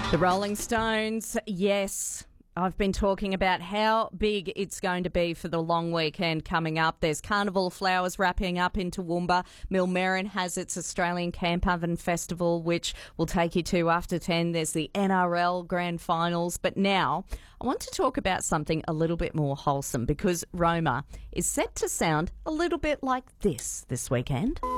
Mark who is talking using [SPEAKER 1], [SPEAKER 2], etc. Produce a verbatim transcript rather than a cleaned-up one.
[SPEAKER 1] The Rolling Stones, yes. I've been talking about how big it's going to be for the long weekend coming up. There's Carnival Flowers wrapping up in Toowoomba. Millmerran has its Australian Camp Oven Festival, which we'll take you to after ten. There's the N R L Grand Finals. But now I want to talk about something a little bit more wholesome because Roma is set to sound a little bit like this this weekend.